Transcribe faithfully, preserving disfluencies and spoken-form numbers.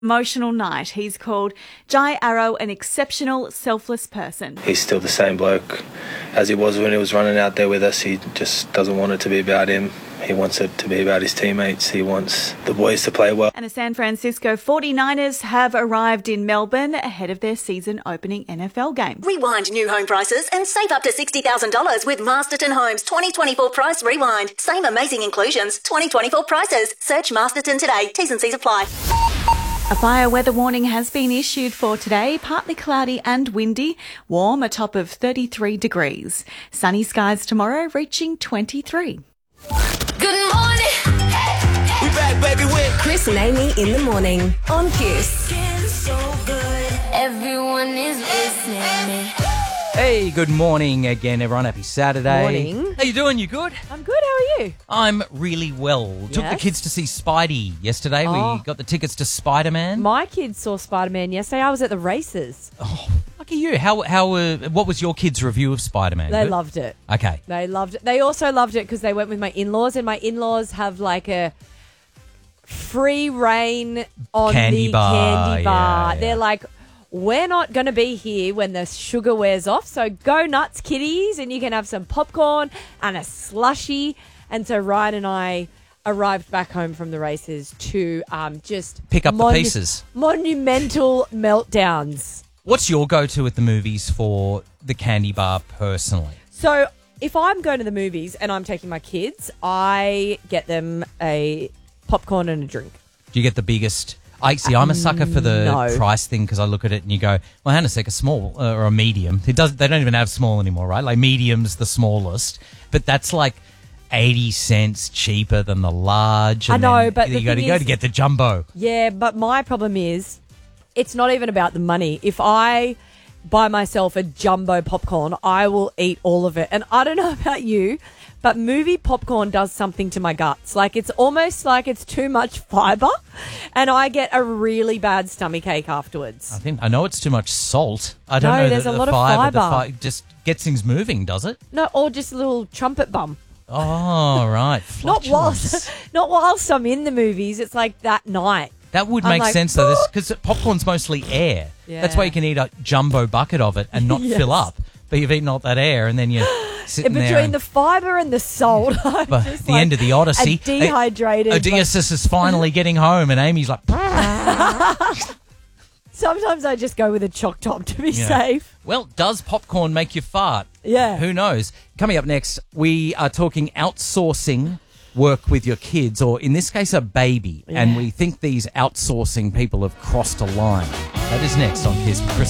Emotional night. He's called Jai Arrow an exceptional, selfless person. He's still the same bloke as he was when he was running out there with us. He just doesn't want it to be about him. He wants it to be about his teammates. He wants the boys to play well. And the San Francisco forty-niners have arrived in Melbourne ahead of their season opening N F L game. Rewind new home prices and save up to sixty thousand dollars with Masterton Homes twenty twenty-four Price Rewind. Same amazing inclusions, twenty twenty-four prices. Search Masterton today. T's and C's apply. A fire weather warning has been issued for today, partly cloudy and windy, warm, a top of thirty-three degrees. Sunny skies tomorrow, reaching twenty-three. Good morning. We back, baby, with Chris and Amy in the morning on Kiss. so good. Everyone is listening. Hey, good morning again, everyone. Happy Saturday. Morning. How you doing? You good? I'm good. How are you? I'm really well. Took the Yes. kids to see Spidey yesterday. Oh. We got the tickets to Spider-Man. My kids saw Spider-Man yesterday. I was at the races. Lucky you. How how uh, what was your kids' review of Spider-Man? They Good? loved it. Okay. They loved it. They also loved it because they went with my in-laws, and my in-laws have like a free reign on Candy the bar, candy bar. yeah, They're yeah. like, we're not going to be here when the sugar wears off, so go nuts, kiddies, and you can have some popcorn and a slushie. And so Ryan and I arrived back home from the races to um, just Pick up the pieces. Monumental meltdowns. What's your go-to at the movies for the candy bar personally? So if I'm going to the movies and I'm taking my kids, I get them a popcorn and a drink. Do you get the biggest? I see. I'm a sucker for the no. price thing because I look at it and you go, "Well, hang on a sec, a small uh, or a medium." It does. They don't even have small anymore, right? Like medium's the smallest, but that's like eighty cents cheaper than the large. I and know, then but you the got to thing go is- to get the jumbo. Yeah, but my problem is it's not even about the money. If I buy myself a jumbo popcorn, I will eat all of it. And I don't know about you, but movie popcorn does something to my guts. Like it's almost like it's too much fiber and I get a really bad stomachache afterwards. I think I know it's too much salt. I don't No, know. there's that a the lot of fiber, the fibre. fi- just gets things moving, does it? No, or just a little trumpet bum. Oh, right. Not Flatulence. whilst, not whilst I'm in the movies. It's like that night. That would I'm make like, sense, though, because popcorn's mostly air. That's why Yeah. you can eat a jumbo bucket of it and not Yes. fill up. But you've eaten all that air and then you're sitting there. Between and- the fiber and the salt, I'm but just the like end of the Odyssey. a dehydrated. like- Odysseus is finally getting home and Amy's like, sometimes I just go with a choc top to be Yeah. safe. well, does popcorn make you fart? Yeah. Who knows? Coming up next, we are talking outsourcing work with your kids, or in this case, a baby. And we think these outsourcing people have crossed a line. That is next on Kiss with Chris.